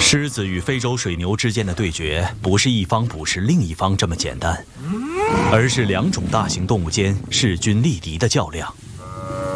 狮子与非洲水牛之间的对决，不是一方捕食另一方这么简单，而是两种大型动物间势均力敌的较量。